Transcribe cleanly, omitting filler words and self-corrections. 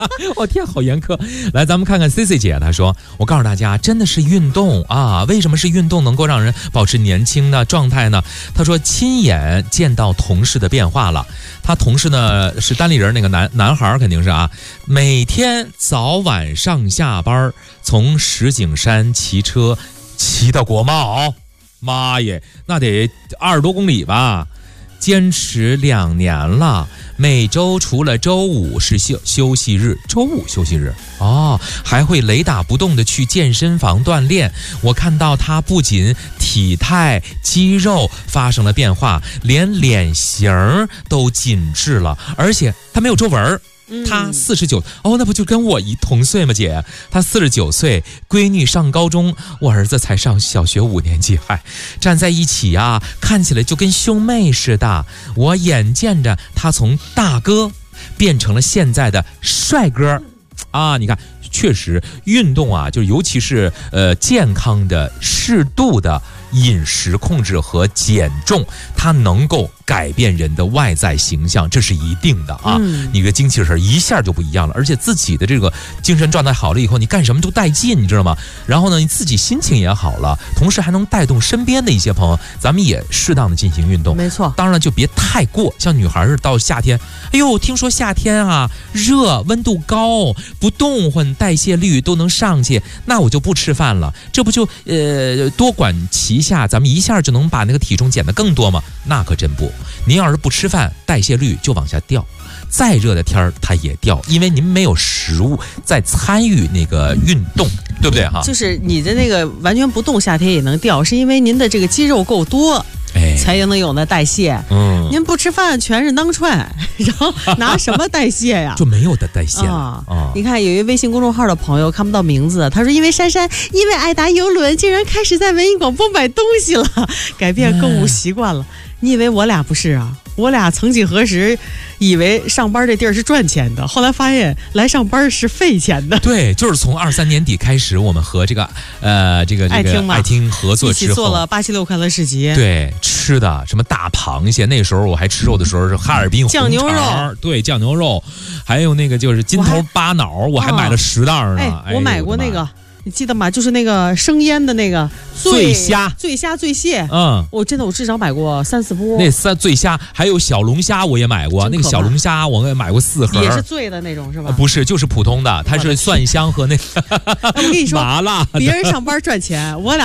我天，好严苛。来，咱们看看 CC 姐，她说：“我告诉大家，真的是运动啊！为什么是运动能够让人保持年轻的状态呢？”她说亲眼见到同事的变化了。她同事呢是单立人那个男孩，肯定是啊，每天早晚上下班从石景山骑车骑到国贸，妈耶，那得20多公里吧。坚持2年了，每周除了周五是休息日，周五休息日哦，还会雷打不动的去健身房锻炼。我看到他不仅体态肌肉发生了变化，连脸型都紧致了，而且他没有皱纹。他49哦，那不就跟我同岁吗？姐，他49岁，闺女上高中，我儿子才上小学5年级，站在一起啊，看起来就跟兄妹似的。我眼见着他从大哥变成了现在的帅哥啊！你看，确实运动啊，就尤其是健康的、适度的饮食控制和减重，它能够改变人的外在形象，这是一定的啊。你的精气神一下就不一样了，而且自己的这个精神状态好了以后，你干什么都带劲，你知道吗？然后呢，你自己心情也好了，同时还能带动身边的一些朋友。咱们也适当的进行运动， 没错。 当然就别太过，像女孩到夏天，哎呦，听说夏天啊热，温度高，不动换代谢率都能上去，那我就不吃饭了，这不就多管齐下，咱们一下就能把那个体重减得更多吗？那可真不，您要是不吃饭，代谢率就往下掉，再热的天儿它也掉，因为您没有食物在参与那个运动，对不对哈？就是你的那个完全不动，夏天也能掉，是因为您的这个肌肉够多。才能有那代谢。您不吃饭全是囊串，然后拿什么代谢呀？ 就没有的代谢了。 你看，有一微信公众号的朋友看不到名字，他说因为珊珊因为爱打游轮，竟然开始在文艺广播买东西了，改变购物习惯了。你以为我俩不是啊？我俩曾几何时以为上班这地儿是赚钱的，后来发现来上班是费钱的。 对，就是从23年底开始，我们和这个爱听合作之后， 一起做了876快乐市集。 对，吃的什么大螃蟹，那时候我还吃肉的时候是哈尔滨酱牛肉， 对，酱牛肉，还有那个就是金头巴脑，我还买了10袋呢。 我买过那个。你记得吗？就是那个生腌的那个醉虾、 醉蟹。我至少买过3-4波。 那醉虾还有小龙虾，我也买过。那个小龙虾我也买过4盒， 也是醉的那种是吧？ 不是，就是普通的，它是蒜香和那个我跟你说， 麻辣。 别人上班赚钱，我俩。